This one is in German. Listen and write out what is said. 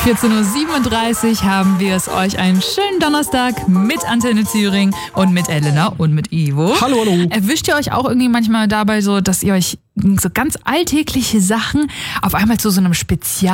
14.37 Uhr haben wir es euch einen schönen Donnerstag mit Antenne Thüringen und mit Elena und mit Ivo. Hallo, hallo. Erwischt ihr euch auch irgendwie manchmal dabei so, dass ihr euch so ganz alltägliche Sachen auf einmal zu so einem Spezial